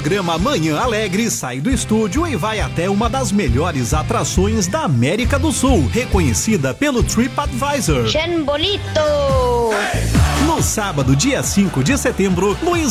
programa Manhã Alegre sai do estúdio e vai até uma das melhores atrações da América do Sul, reconhecida pelo TripAdvisor. Chen Bonito! No sábado, dia 5 de setembro, Luiz